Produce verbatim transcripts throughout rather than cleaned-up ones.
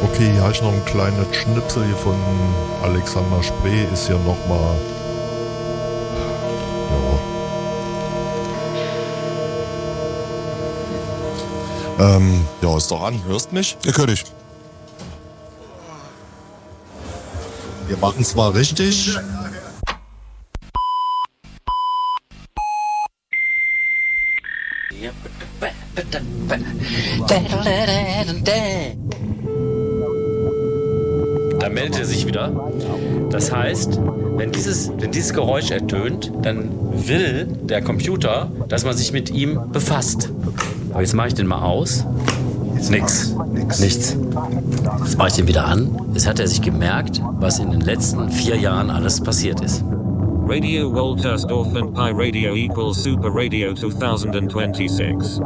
Okay, hier habe ich noch einen kleinen Schnipsel hier von Alexander Spree. Ist ja nochmal... Ja. Ähm, ja, ist doch an. Hörst mich? Ja, hör dich. Wir machen es mal richtig. Da meldet er sich wieder. Das heißt, wenn dieses, wenn dieses Geräusch ertönt, dann will der Computer, dass man sich mit ihm befasst. Aber jetzt mache ich den mal aus. Nix. Nichts. Jetzt mache ich den wieder an. Jetzt hat er sich gemerkt, was in den letzten vier Jahren alles passiert ist. Radio Woltersdorf and Pi Radio equals Super Radio twenty twenty-six.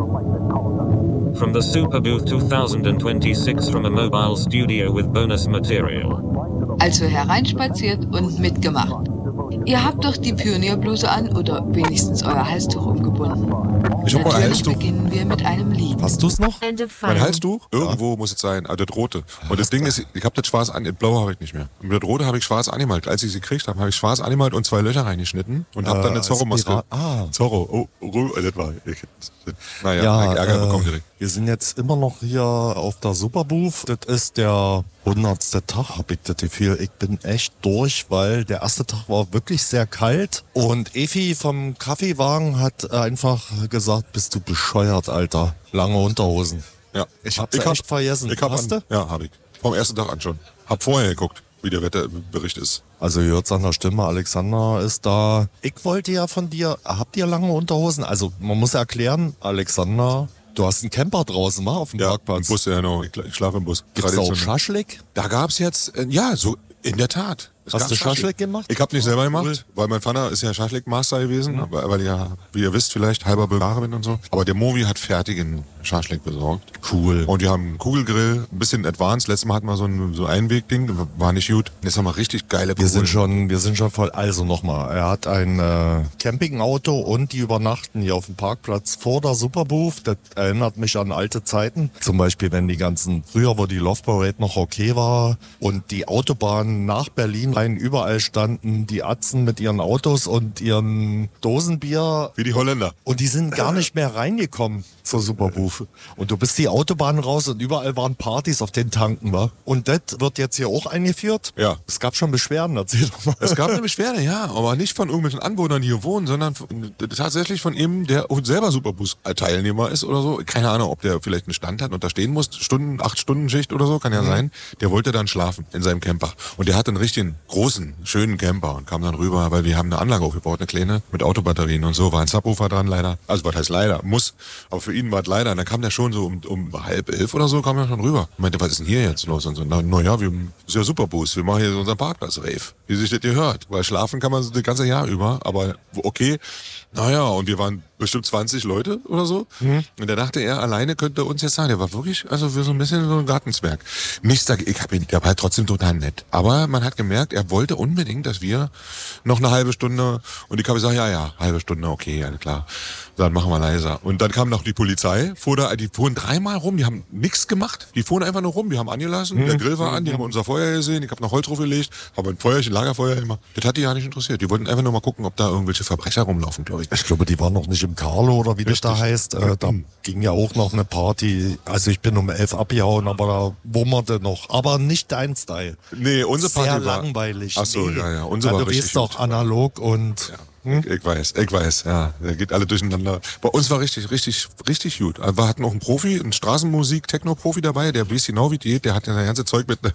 From the Super Booth twenty twenty-six from a mobile studio with bonus material. Also hereinspaziert und mitgemacht. Ihr habt doch die Pionierbluse an oder wenigstens euer Halstuch umgebunden. Ich hab mein Natürlich Halstuch. beginnen wir mit einem Lied. Hast du es noch? Mein Halstuch? Irgendwo muss es sein. Also das rote. Und das Ding ist, ich habe das schwarz an, das blaue habe ich nicht mehr. Und das rote habe ich schwarz angemalt. Als ich sie gekriegt habe, habe ich schwarz angemalt und zwei Löcher reingeschnitten und habe Äh, dann eine als Zorro-Maske. Pirat- Ah. Zorro. Oh, oh, das war. Ich, naja, Ja, Ärger äh, bekommen direkt. wir sind jetzt immer noch hier auf der Superbooth. Das ist der hundertste Tag, hab ich das Gefühl. Ich bin echt durch, weil der erste Tag war wirklich sehr kalt. Und Efi vom Kaffeewagen hat einfach gesagt, bist du bescheuert, Alter. Lange Unterhosen. Ja, Ich hab's echt vergessen. Ich hab Hast an, du? ja, habe ich. Vom ersten Tag an schon. Hab vorher geguckt, wie der Wetterbericht ist. Also ihr hört's an der Stimme, Alexander ist da. Ich wollte ja von dir, habt ihr lange Unterhosen? Also man muss erklären, Alexander, du hast einen Camper draußen, mal auf dem Ja, Parkplatz. im Bus, ja, genau. Ich, ich schlafe im Bus. Gibt's da auch Traditionell. Schaschlik? Da gab's jetzt, äh, ja, so in der Tat. Es Hast gab du Schaschlik gemacht? Ich habe nicht selber gemacht, Cool. weil mein Vater ist ja Schaschlik-Master gewesen, aber, weil ja, wie ihr wisst, vielleicht halber Bulgare bin und so. Aber der Movi hat fertigen Schaschlik besorgt. Cool. Und wir haben einen Kugelgrill, ein bisschen advanced. Letztes Mal hatten wir so ein so ein Einwegding, war nicht gut. Jetzt haben wir richtig geile Wir Kugeln. sind schon, wir sind schon voll. Also nochmal, er hat ein äh, Campingauto und die übernachten hier auf dem Parkplatz vor der Superbooth. Das erinnert mich an alte Zeiten. Zum Beispiel, wenn die ganzen, früher, wo die Love Parade noch okay war und die Autobahnen nach Berlin rein überall standen, die Atzen mit ihren Autos und ihren Dosenbier. Wie die Holländer. Und die sind gar nicht mehr reingekommen zur Superbooth. Und du bist die Autobahn raus und überall waren Partys auf den Tanken, wa? Und das wird jetzt hier auch eingeführt? Ja. Es gab schon Beschwerden, erzähl doch mal. Es gab eine Beschwerde, ja, aber nicht von irgendwelchen Anwohnern, die hier wohnen, sondern von, tatsächlich von ihm, der selber Superbus-Teilnehmer ist oder so. Keine Ahnung, ob der vielleicht einen Stand hat und da stehen muss, Stunden, acht Stunden Schicht oder so, kann ja mhm. sein. Der wollte dann schlafen in seinem Camper. Und der hatte einen richtigen, großen, schönen Camper und kam dann rüber, weil wir haben eine Anlage aufgebaut, eine kleine, mit Autobatterien und so, war ein Subwoofer dran leider. Also was heißt leider, muss, aber für ihn war es leider. Und dann kam der schon so um, um halb elf oder so, kam er schon rüber. Ich meinte, was ist denn hier jetzt los? Und so, na, na ja, wir, ist ja Superbus, wir machen hier so unseren Parkplatz-Rave. Wie sich das gehört. Weil schlafen kann man so das ganze Jahr über, aber okay. Naja, und wir waren bestimmt zwanzig Leute oder so. Mhm. Und da dachte er, alleine könnte uns jetzt sagen, der war wirklich, also für so ein bisschen so ein Gartenzwerg. Nichts dagegen, ich hab ihn, der war halt trotzdem total nett. Aber man hat gemerkt, er wollte unbedingt, dass wir noch eine halbe Stunde, und ich habe gesagt, ja, ja, halbe Stunde, okay, alles klar. Dann machen wir leiser. Und dann kam noch die Polizei, fuhr da, die fuhren dreimal rum, die haben nichts gemacht, die fuhren einfach nur rum, die haben angelassen, mhm. der Grill war an, die haben unser Feuer gesehen, ich habe noch Holz draufgelegt, habe ein Feuerchen, Lagerfeuer immer. Das hat die ja nicht interessiert. Die wollten einfach nur mal gucken, ob da irgendwelche Verbrecher rumlaufen, glaube ich. Ich glaube, die waren noch nicht im Carlo oder wie Richtig. das da heißt. Äh, da ging ja auch noch eine Party. Also ich bin um elf abgehauen, aber da wummerte noch. Aber nicht dein Style. Nee, unsere Party Sehr war langweilig. Ach so, nee. ja, ja. Unsere ja, war du richtig bist doch gut. analog und... Ja. Ich, ich weiß, ich weiß, ja. Da geht alle durcheinander. Bei uns war richtig, richtig, richtig gut. Wir hatten auch einen Profi, einen Straßenmusik, Techno-Profi dabei, der weiß genau wie die, der hat ja das ganze Zeug mit, ne,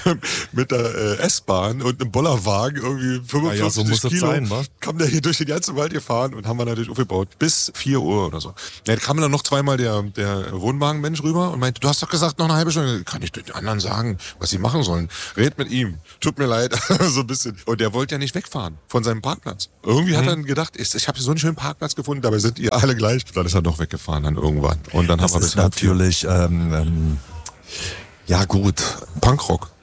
mit der äh, S-Bahn und einem Bollerwagen, irgendwie fünfundvierzig ja, so muss Kilo, es sein, wa? kam der hier durch den ganzen Wald gefahren und haben wir natürlich aufgebaut. Bis vier Uhr oder so. Ja, da kam dann noch zweimal der, der Wohnwagenmensch rüber und meinte, du hast doch gesagt, noch eine halbe Stunde. Kann ich den anderen sagen, was sie machen sollen? Red mit ihm. Tut mir leid. So ein bisschen. Und der wollte ja nicht wegfahren von seinem Parkplatz. Irgendwie hat er dann gedacht, ich, ich habe so einen schönen Parkplatz gefunden, dabei sind ihr alle gleich. Dann ist er doch weggefahren dann irgendwann. Und dann das haben wir ist bis halb vier. natürlich, ähm, ähm, ja gut, Punkrock.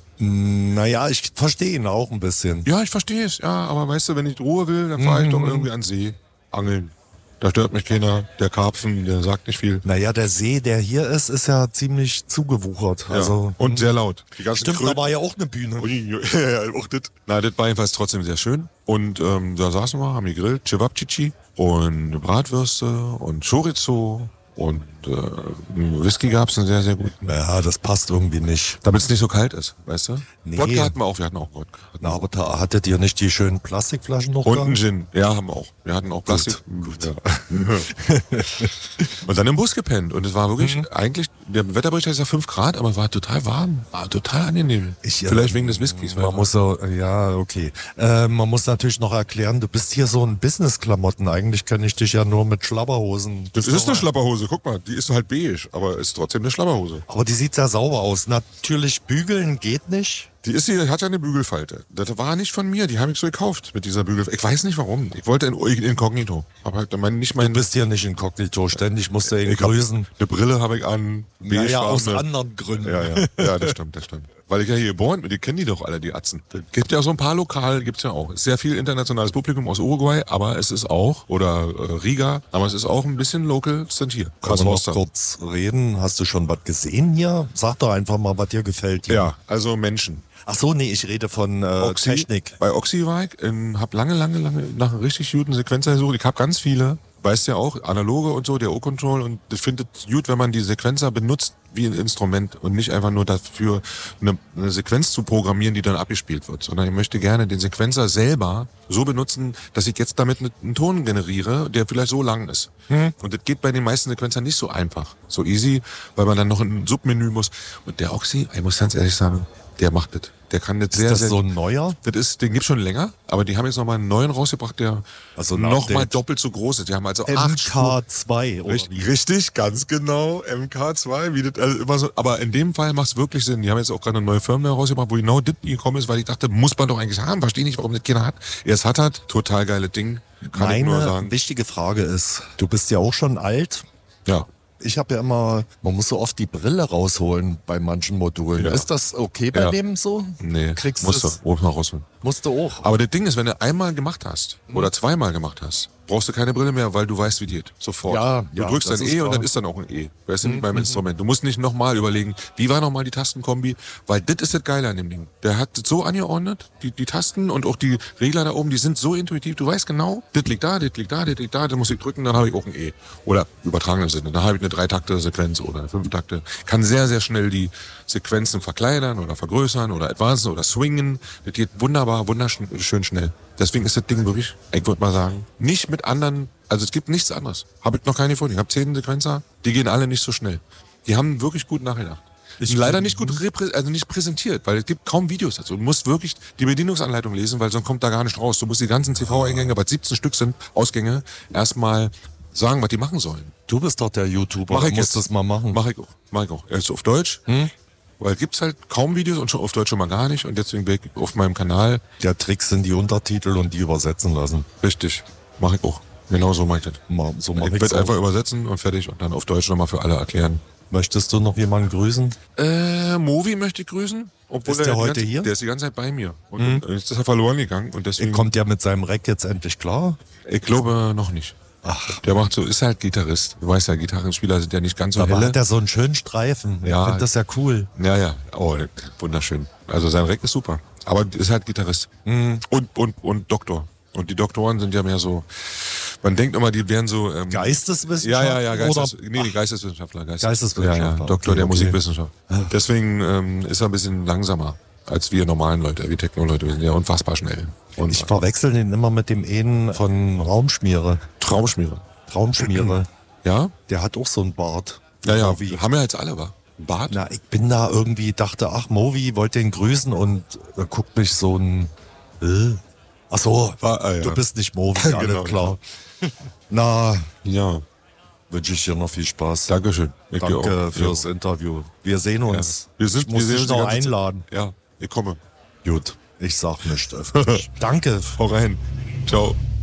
Naja, ich verstehe ihn auch ein bisschen. Ja, ich verstehe es. Ja, aber weißt du, wenn ich Ruhe will, dann fahre ich Mhm. doch irgendwie an See angeln. Da stört mich keiner. Der Karpfen, der sagt nicht viel. Naja, der See, der hier ist, ist ja ziemlich zugewuchert. Also, ja. Und sehr laut. Die ganzen stimmt, Kröten. da war ja auch eine Bühne. Ui, ja, ja, auch das. Na, das war jedenfalls trotzdem sehr schön. Und ähm, da saßen wir, haben gegrillt, Cevapcici und Bratwürste und Chorizo und äh, Whisky gab's einen sehr, sehr guten. Ja, das passt irgendwie nicht. Damit es nicht so kalt ist, weißt du? Nee. Wodka hatten wir auch, wir hatten auch Wodka. Na, aber da hattet ihr nicht die schönen Plastikflaschen noch Und da? einen Gin. Ja, haben wir auch. Wir hatten auch Plastik. Gut. Ja. Und dann im Bus gepennt. Und es war wirklich, mhm. eigentlich, der Wetterbericht ist ja fünf Grad, aber es war total warm. War total angenehm. Ich, Vielleicht äh, wegen des Whiskys. Man muss so, ja, okay. Äh, man muss natürlich noch erklären, du bist hier so ein Business-Klamotten. Eigentlich kenne ich dich ja nur mit Schlabberhosen. Das ist eine Schlabberhose, guck mal. Die ist halt beige, aber ist trotzdem eine Schlabberhose. Aber die sieht sehr sauber aus. Natürlich bügeln geht nicht. Die ist die hat ja eine Bügelfalte. Das war nicht von mir, die habe ich so gekauft mit dieser Bügelfalte. Ich weiß nicht warum. Ich wollte in Inkognito. Aber halt mein, nicht mein. Du bist hier nicht Inkognito, ständig musst du ihn ich grüßen. Eine Brille habe ich an. Ja, ja, aus anderen Gründen. Ja, ja, ja, das stimmt, das stimmt. Weil ich ja hier geboren bin, die kennen die doch alle, die Atzen. Es gibt ja so ein paar Lokale, gibt's ja auch. Sehr viel internationales Publikum aus Uruguay, aber es ist auch, oder äh, Riga, aber es ist auch ein bisschen local, sind hier. Kannst du noch kurz reden? Hast du schon was gesehen hier? Sag doch einfach mal, was dir gefällt hier. Ja, also Menschen. Ach so, nee, ich rede von äh, Oxy, Technik. Bei Oxy war ich, ähm, hab lange, lange, lange nach einem richtig guten Sequenzer gesucht. Ich hab ganz viele, weißt ja auch, analoge und so, der O-Control. Und ich finde es gut, wenn man die Sequenzer benutzt wie ein Instrument und nicht einfach nur dafür eine, eine Sequenz zu programmieren, die dann abgespielt wird. Sondern ich möchte gerne den Sequenzer selber so benutzen, dass ich jetzt damit einen Ton generiere, der vielleicht so lang ist. Hm. Und das geht bei den meisten Sequenzern nicht so einfach, so easy, weil man dann noch ein Submenü muss. Und der Oxy, ich muss ganz ehrlich sagen, der macht das. Der kann das sehr, ist das sehr... so ein neuer? Das ist, den gibt's schon länger, aber die haben jetzt nochmal einen neuen rausgebracht, der also nochmal doppelt so groß ist. Die haben also M K zwei. Richtig, richtig, ganz genau, M K zwei, wie das also immer so. Aber in dem Fall macht es wirklich Sinn. Die haben jetzt auch gerade eine neue Firmware rausgebracht, wo genau das gekommen ist, weil ich dachte, muss man doch eigentlich haben. Verstehe nicht, warum das keiner hat. Er es hat hat, total geile Ding. Kann Meine ich nur sagen. wichtige Frage ist, du bist ja auch schon alt. Ja. Ich habe ja immer, man muss so oft die Brille rausholen bei manchen Modulen. Ja. Ist das okay bei Ja. dem so? Nee, Kriegst musst du es- oben mal rausholen. Musst du auch. Aber das Ding ist, wenn du einmal gemacht hast oder zweimal gemacht hast, brauchst du keine Brille mehr, weil du weißt, wie die geht. Sofort. Ja, du ja, drückst das ein ist E und klar. dann ist dann auch ein E. Weißt du, wie beim Instrument. Du musst nicht nochmal überlegen, wie war nochmal die Tastenkombi, weil das ist das Geile an dem Ding. Der hat das so angeordnet, die, die Tasten und auch die Regler da oben, die sind so intuitiv. Du weißt genau, das liegt da, das liegt da, das liegt da, dann muss ich drücken, dann habe ich auch ein E. Oder übertragenen Sinne, dann habe ich eine Dreitakte-Sequenz oder eine Fünftakte. Kann sehr, sehr schnell die Sequenzen verkleinern oder vergrößern oder advancen oder swingen. Das geht wunderbar, wunderschön schnell. Deswegen ist das Ding wirklich, ich würde mal sagen, nicht mit anderen, also es gibt nichts anderes. Habe ich noch keine gefunden. Ich habe zehn Sequenzer, die gehen alle nicht so schnell. Die haben wirklich gut nachgedacht. Ich Ist leider bin- nicht gut reprä- also nicht präsentiert, weil es gibt kaum Videos dazu. Du musst wirklich die Bedienungsanleitung lesen, weil sonst kommt da gar nicht raus. Du musst die ganzen T V-Eingänge, weil siebzehn Stück sind, Ausgänge, erstmal sagen, was die machen sollen. Du bist doch der YouTuber. Mach du ich musst jetzt. das mal machen. Mach ich auch. Mach ich auch. Erst auf Deutsch. Hm? Weil gibt's halt kaum Videos und schon auf Deutsch schon mal gar nicht. Und deswegen bin ich auf meinem Kanal. Der Trick sind die Untertitel und die übersetzen lassen. Richtig. Mach ich auch. Genau so mach ich das. Mal, so mach Ich ich's werde auch. einfach übersetzen und fertig und dann auf Deutsch nochmal für alle erklären. Möchtest du noch jemanden grüßen? Äh, Movi möchte ich grüßen. Obwohl Ist der die heute ganze, hier? Der ist die ganze Zeit bei mir. Und jetzt ist er verloren gegangen. Und deswegen, Kommt der mit seinem Rack jetzt endlich klar? ich glaube noch nicht. Ach, Der macht so, ist halt Gitarrist. Du weißt ja, Gitarrenspieler sind ja nicht ganz so aber helle. hat er so einen schönen Streifen. Ich Ja. finde das ja cool. Ja, ja. Oh, wunderschön. Also sein Rack ist super. Aber ist halt Gitarrist. Und, und, und Doktor. Und die Doktoren sind ja mehr so, man denkt immer, die wären so... Ähm, Geisteswissenschaft? Ja, ja, ja, Geistes, Oder? nee, nee, Geisteswissenschaftler. Geistes, Geisteswissenschaftler, Ja, ja, Doktor okay, der okay. Musikwissenschaft. Deswegen ähm, ist er ein bisschen langsamer als wir normalen Leute, wie Techno-Leute. Wir sind ja unfassbar schnell. Und Ich verwechsel den immer mit dem einen von Raumschmiere. Traumschmiere. Traumschmiere. Ja? Der hat auch so einen Bart. Ja, ja, Wie? haben wir jetzt alle, wa? Ein Bart? Na, ich bin da irgendwie, dachte, ach, Movi, wollte den grüßen und da guckt mich so ein, äh, ach so, Ah, ah, ja. du bist nicht Movi, alles Genau, klar. Na, Ja, wünsche ich dir noch viel Spaß. Dankeschön. Ich dir Danke auch. fürs Ja. Interview. Wir sehen Ja. uns. Wir sind, ich muss wir sehen dich uns die noch ganze Zeit. einladen. Ja, ich komme. Gut, ich sag nicht öffentlich. Danke. Hau rein. Ciao.